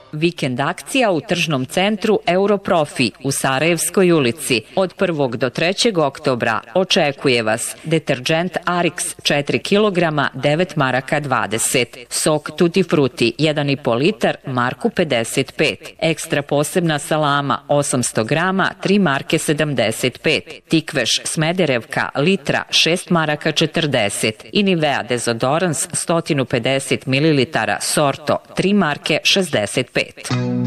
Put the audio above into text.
Vikend akcija u tržnom centru Europrofi u Sarajevskoj ulici. Od 1. do 3. oktobra očekuje vas deterđent Arix 4 kg 9 maraka 20, sok Tutti Frutti 1,5 litar marku 55, ekstra posebna salama 800 grama 3 marke 75, tikveš Smederevka litra 6 maraka 40 i Nivea dezodorans 150 ml sorto 3 marke 65.